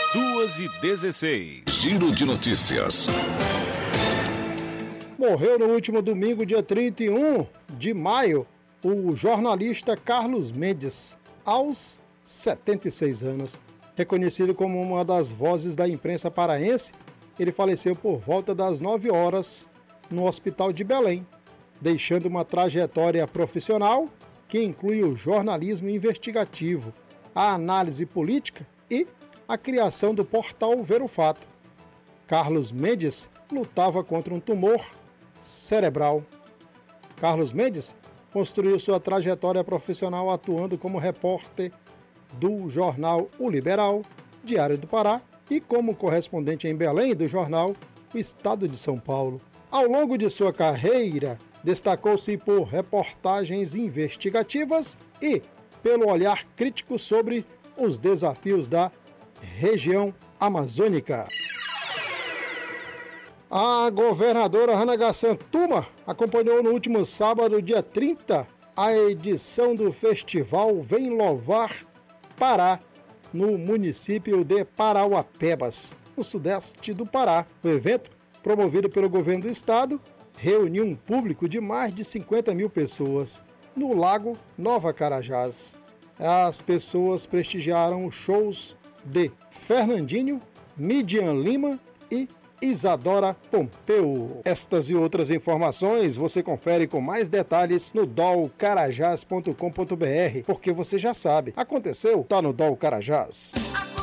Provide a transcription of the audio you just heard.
2h16. Giro de notícias. Morreu no último domingo, dia 31 de maio, o jornalista Carlos Mendes, aos 76 anos. Reconhecido como uma das vozes da imprensa paraense, ele faleceu por volta das 9 horas no Hospital de Belém, deixando uma trajetória profissional que inclui o jornalismo investigativo, a análise política e a criação do portal Ver o Fato. Carlos Mendes lutava contra um tumor cerebral. Carlos Mendes construiu sua trajetória profissional atuando como repórter do jornal O Liberal, Diário do Pará, e como correspondente em Belém do jornal O Estado de São Paulo. Ao longo de sua carreira, destacou-se por reportagens investigativas e pelo olhar crítico sobre os desafios da região amazônica. A governadora Hannah Gassan Tuma acompanhou no último sábado, dia 30, a edição do festival Vem Louvar Pará, no município de Parauapebas, no sudeste do Pará. O evento, promovido pelo governo do estado, reuniu um público de mais de 50 mil pessoas no Lago Nova Carajás. As pessoas prestigiaram os shows de Fernandinho, Midian Lima e Isadora Pompeu. Estas e outras informações você confere com mais detalhes no dolcarajás.com.br, porque você já sabe, aconteceu, tá no Dol Carajás.